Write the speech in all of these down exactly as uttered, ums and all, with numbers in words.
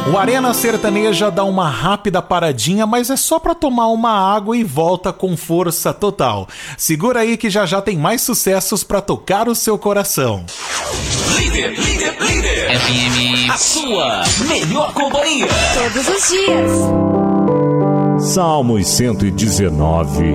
O Arena Sertaneja dá uma rápida paradinha, mas é só pra tomar uma água e volta com força total. Segura aí que já já tem mais sucessos pra tocar o seu coração. Líder, líder, líder. F M, a sua melhor companhia. Todos os dias. Salmos cento e dezenove.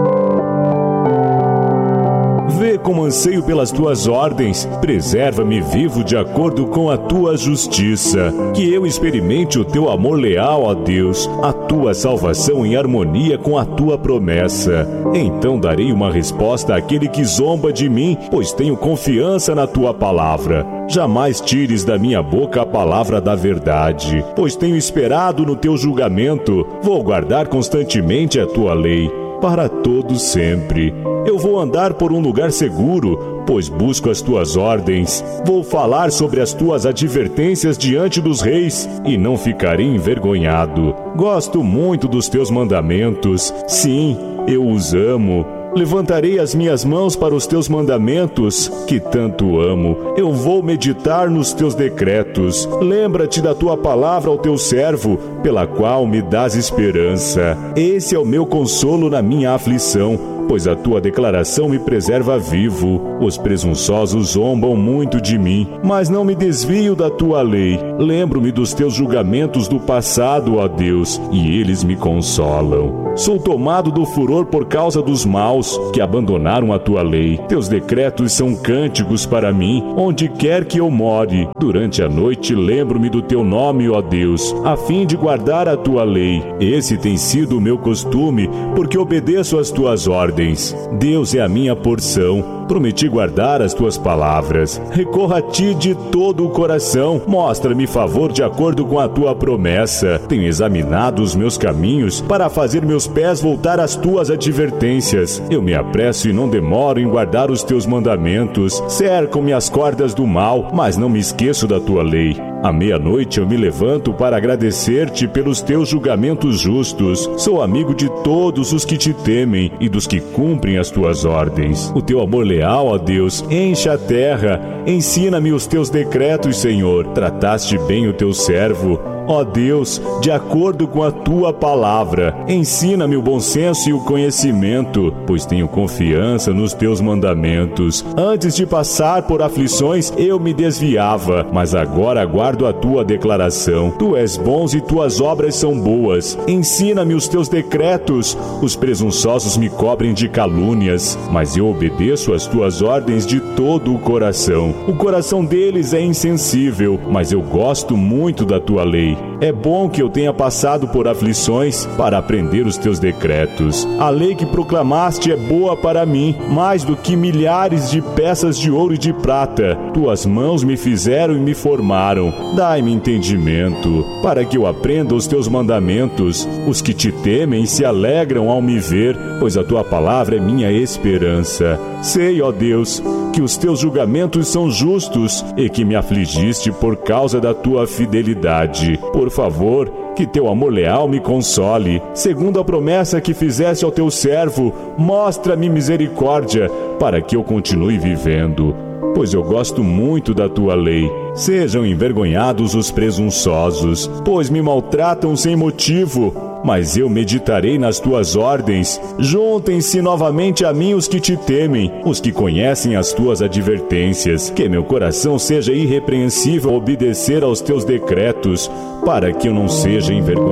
Vê como anseio pelas tuas ordens, preserva-me vivo de acordo com a tua justiça. Que eu experimente o teu amor leal, ó Deus, a tua salvação em harmonia com a tua promessa. Então darei uma resposta àquele que zomba de mim, pois tenho confiança na tua palavra. Jamais tires da minha boca a palavra da verdade, pois tenho esperado no teu julgamento. Vou guardar constantemente a tua lei, para todo sempre. Eu vou andar por um lugar seguro, pois busco as tuas ordens. Vou falar sobre as tuas advertências diante dos reis, e não ficarei envergonhado. Gosto muito dos teus mandamentos. Sim, eu os amo. Levantarei as minhas mãos para os teus mandamentos, que tanto amo. Eu vou meditar nos teus decretos. Lembra-te da tua palavra ao teu servo, pela qual me dás esperança. Esse é o meu consolo na minha aflição, pois a tua declaração me preserva vivo. Os presunçosos zombam muito de mim, mas não me desvio da tua lei. Lembro-me dos teus julgamentos do passado, ó Deus, e eles me consolam. Sou tomado do furor por causa dos maus, que abandonaram a tua lei. Teus decretos são cânticos para mim, onde quer que eu more. Durante a noite lembro-me do teu nome, ó Deus, a fim de guardar a tua lei. Esse tem sido o meu costume, porque obedeço às tuas ordens. Deus é a minha porção. Prometi guardar as tuas palavras. Recorro a ti de todo o coração. Mostra-me favor de acordo com a tua promessa. Tenho examinado os meus caminhos para fazer meus pés voltar às tuas advertências. Eu me apresso e não demoro em guardar os teus mandamentos. Cercam-me as cordas do mal, mas não me esqueço da tua lei. À meia-noite eu me levanto para agradecer-te pelos teus julgamentos justos. Sou amigo de todos os que te temem e dos que cumprem as tuas ordens. O teu amor leal, ó Deus, enche a terra. Ensina-me os teus decretos, Senhor. Trataste bem o teu servo. Ó Deus, de acordo com a tua palavra, ensina-me o bom senso e o conhecimento, pois tenho confiança nos teus mandamentos. Antes de passar por aflições, eu me desviava, mas agora aguardo a tua declaração. Tu és bom e tuas obras são boas. Ensina-me os teus decretos. Os presunçosos me cobrem de calúnias, mas eu obedeço às tuas ordens de todo o coração. O coração deles é insensível, mas eu gosto muito da tua lei. É bom que eu tenha passado por aflições para aprender os teus decretos. A lei que proclamaste é boa para mim, mais do que milhares de peças de ouro e de prata. Tuas mãos me fizeram e me formaram. Dai-me entendimento, para que eu aprenda os teus mandamentos. Os que te temem se alegram ao me ver, pois a tua palavra é minha esperança. Sei, ó Deus, que os teus julgamentos são justos e que me afligiste por causa da tua fidelidade. Por favor, que teu amor leal me console. Segundo a promessa que fizeste ao teu servo, mostra-me misericórdia, para que eu continue vivendo, pois eu gosto muito da tua lei. Sejam envergonhados os presunçosos, pois me maltratam sem motivo. Mas eu meditarei nas tuas ordens. Juntem-se novamente a mim os que te temem, os que conhecem as tuas advertências. Que meu coração seja irrepreensível a obedecer aos teus decretos, para que eu não seja envergonhado.